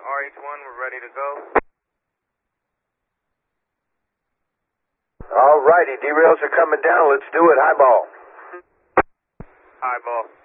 RH1, we're ready to go. All righty, derails are coming down. Let's do it. Highball. Highball.